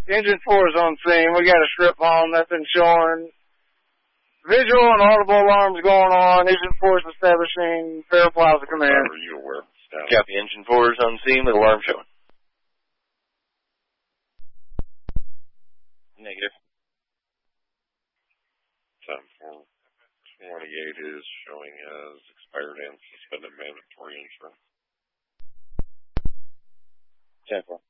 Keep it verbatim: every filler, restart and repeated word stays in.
Engine four is on scene. We got a strip palm that's been showing. Visual and audible alarms going on. Engine four is establishing Fair Plaza command. Are you aware? Copy. Engine four is on scene with alarm showing. Negative. ten four twenty-eight is showing as expired and suspended mandatory insurance. ten four.